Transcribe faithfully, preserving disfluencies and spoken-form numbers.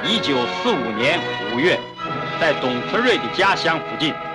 一九四五年五月，在董存瑞的家乡附近。